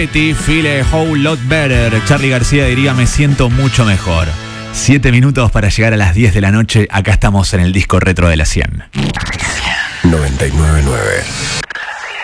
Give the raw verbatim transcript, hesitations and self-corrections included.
Feel a whole lot better. Charly García diría me siento mucho mejor. Siete minutos para llegar a las diez de la noche. Acá estamos en el disco retro de la cien. noventa y nueve punto nueve